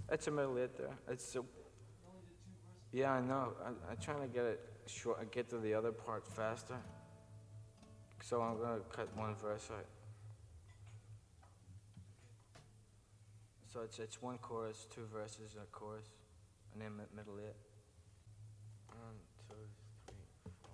It's a middle hit there. It's a, yeah, I know. I'm trying to get it short, get to the other part faster. So I'm gonna cut one verse out. So it's one chorus, two verses, a chorus, and then middle hit.